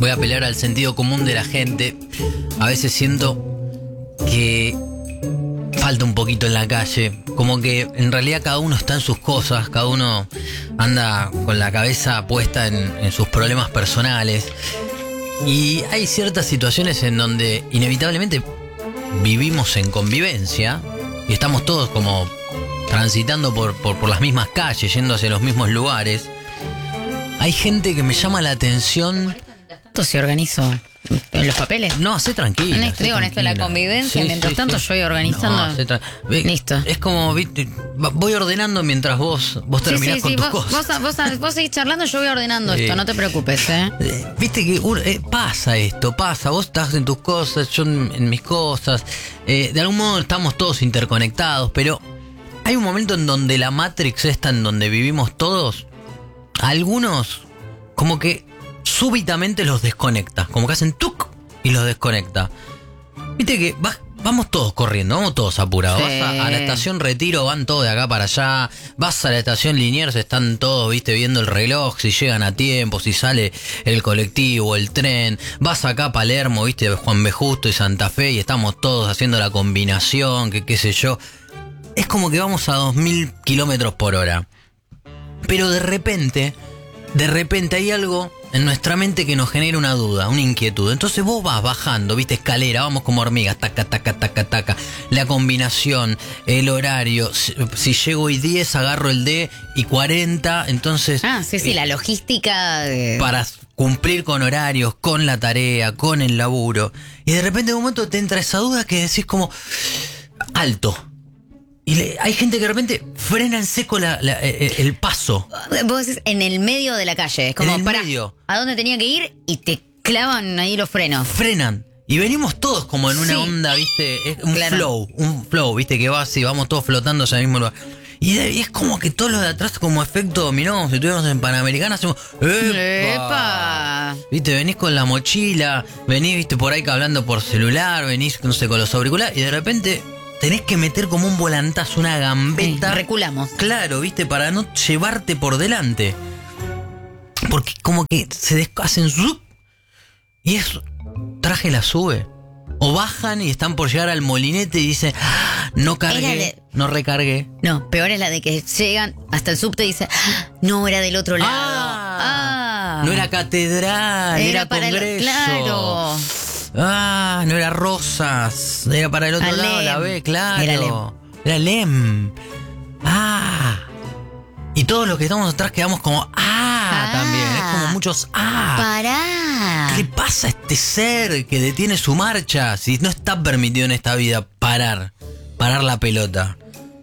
voy a apelar al sentido común de la gente. A veces siento que falta un poquito en la calle, como que en realidad cada uno está en sus cosas, cada uno anda con la cabeza puesta en sus problemas personales, y hay ciertas situaciones en donde inevitablemente vivimos en convivencia y estamos todos como transitando por las mismas calles, yendo hacia los mismos lugares. Hay gente que me llama la atención. Esto se organizó en los papeles. No, hacé tranquila. En esto de la convivencia, Sí, mientras sí, tanto sí. yo voy organizando. No, Listo. Es como, viste, voy ordenando mientras vos terminás con tus cosas. Vos seguís charlando, yo voy ordenando Sí. esto, no te preocupes, Viste que pasa esto, vos estás en tus cosas, yo en mis cosas. De algún modo estamos todos interconectados, pero hay un momento en donde la Matrix esta en donde vivimos todos, algunos como que súbitamente los desconecta, como que hacen tuc y los desconecta. Viste que vamos todos corriendo, vamos todos apurados. Sí. Vas a la estación Retiro, van todos de acá para allá. Vas a la estación Liniers, están todos, viste, viendo el reloj, si llegan a tiempo, si sale el colectivo, el tren. Vas acá a Palermo, viste, Juan B. Justo y Santa Fe, y estamos todos haciendo la combinación, que qué sé yo. Es como que vamos a 2000 kilómetros por hora. Pero de repente hay algo en nuestra mente que nos genera una duda, una inquietud. Entonces vos vas bajando, viste, escalera, vamos como hormigas, taca, taca, taca, taca. La combinación, el horario. Si llego hoy 10, agarro el D y 40, entonces... Sí, la logística para cumplir con horarios, con la tarea, con el laburo. Y de repente en un momento te entra esa duda que decís como... alto. Y hay gente que de repente frena en seco el paso. Vos decís en el medio de la calle. Es como, en el medio. ¿A dónde tenía que ir? Y te clavan ahí los frenos. Frenan. Y venimos todos como en una onda, ¿viste? Es un flow, ¿viste? Que va así, vamos todos flotando hacia el mismo lugar. Y es como que todos los de atrás, como efecto dominó, si estuviéramos en Panamericana, hacemos... ¡Epa! Viste, venís con la mochila, venís, viste, por ahí hablando por celular, venís, no sé, con los auriculares, y de repente... tenés que meter como un volantazo, una gambeta. Reculamos. Claro, viste, para no llevarte por delante. Porque como que se hacen zup y eso, traje la sube. O bajan y están por llegar al molinete y dicen, no cargué, no recargué. No, peor es la de que llegan hasta el subte y dicen, no, era del otro lado. No era catedral, era para congreso. Claro. No era Rosas, era para el otro lado, la B, claro. Era Lem. Y todos los que estamos atrás quedamos como también. Es como muchos Pará. ¿Qué le pasa a este ser que detiene su marcha? Si no está permitido en esta vida parar la pelota.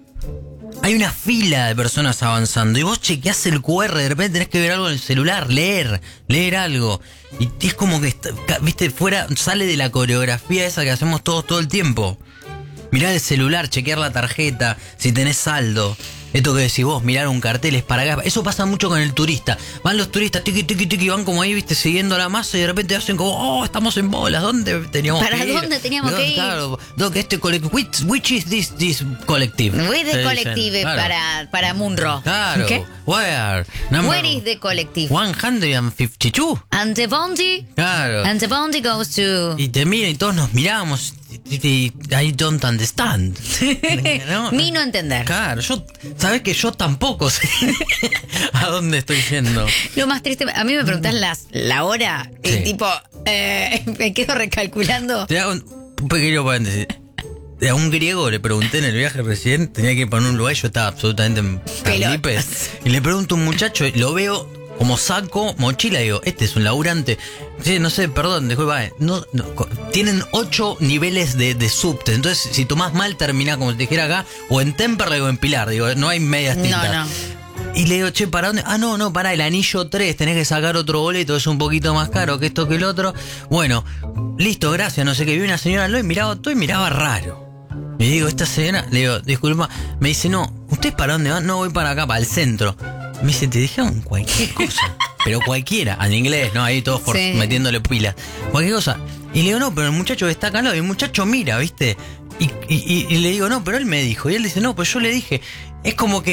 Hay una fila de personas avanzando y vos chequeás el QR, de repente tenés que ver algo en el celular, leer algo. Y es como que, viste, sale de la coreografía esa que hacemos todos todo el tiempo. Mirar el celular, chequear la tarjeta, si tenés saldo. Esto que decís vos, mirar un cartel es para acá. Eso pasa mucho con el turista. Van los turistas, tiqui, tiqui, tiqui, van como ahí, viste, siguiendo la masa y de repente hacen como, estamos en bolas, ¿dónde teníamos que ir? ¿Para dónde teníamos que ir? Claro, este colectivo, which is this collective? Which is the collective para Munro. Claro, ¿Qué? Where is the collective? 152. And the bounty? Claro. And the bounty goes to... Y te miran y todos nos miramos. I don't understand. ¿No? Mi no entender. Claro, sabés que yo tampoco sé a dónde estoy yendo. Lo más triste, a mí me preguntás la hora y tipo, me quedo recalculando. Te hago un pequeño paréntesis. A un griego le pregunté en el viaje recién, tenía que ir para un lugar y yo estaba absolutamente en Felipe. Y le pregunto a un muchacho, lo veo como saco, mochila, digo, este es un laburante. Sí, no sé, perdón, disculpa, no, tienen 8 niveles de subte. Entonces, si tomás mal, terminás, como te dijera acá, o en Temperley o en Pilar. Digo, no hay medias tintas. No. Y le digo, che, ¿para dónde? No, pará, el anillo 3, tenés que sacar otro boleto, es un poquito más caro que esto que el otro. Bueno, listo, gracias, no sé qué. Vi una señora al lado y miraba todo y miraba raro. Y digo, esta señora, le digo, disculpa, me dice, no, ¿usted para dónde va? No, voy para acá, para el centro. Me dice, te dijeron cualquier cosa, pero cualquiera, en inglés, ¿no? Ahí todos metiéndole pilas, cualquier cosa. Y le digo, no, pero el muchacho está acá al lado, y el muchacho mira, ¿viste? Y le digo, no, pero él me dijo. Y él dice, no, pues yo le dije. Es como que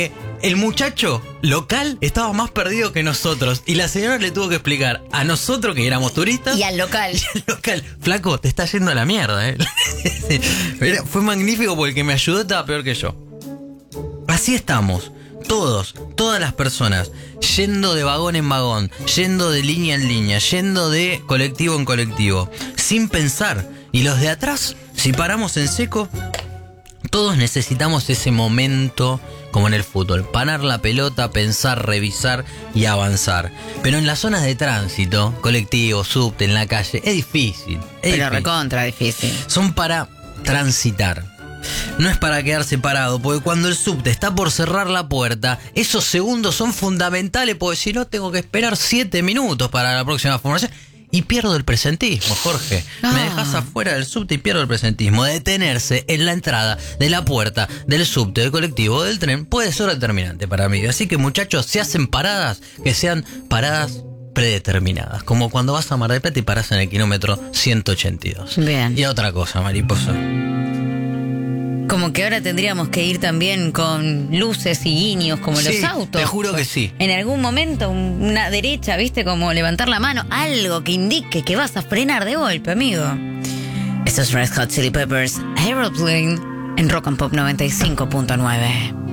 El muchacho local estaba más perdido que nosotros y la señora le tuvo que explicar a nosotros que éramos turistas Y al local. Flaco, te está yendo a la mierda, Fue magnífico porque el que me ayudó estaba peor que yo. Así estamos, todas las personas, yendo de vagón en vagón, yendo de línea en línea, yendo de colectivo en colectivo, sin pensar. Y los de atrás, si paramos en seco, todos necesitamos ese momento, como en el fútbol, parar la pelota, pensar, revisar y avanzar. Pero en las zonas de tránsito, colectivo, subte, en la calle, es difícil. Pero recontra difícil. Son para transitar. No es para quedarse parado, porque cuando el subte está por cerrar la puerta, esos segundos son fundamentales, porque si no tengo que esperar 7 minutos para la próxima formación. Y pierdo el presentismo, Jorge. Me dejas afuera del subte y pierdo el presentismo. Detenerse en la entrada de la puerta del subte, del colectivo, del tren, puede ser determinante para mí. Así que, muchachos, si hacen paradas, que sean paradas predeterminadas. Como cuando vas a Mar del Plata y paras en el kilómetro 182. Bien. Y otra cosa, mariposa. Como que ahora tendríamos que ir también con luces y guiños como Sí, los autos. te juro que sí. En algún momento una derecha, ¿viste? Como levantar la mano, algo que indique que vas a frenar de golpe, amigo. Esto es Red Hot Chili Peppers Aeroplane en Rock and Pop 95.9.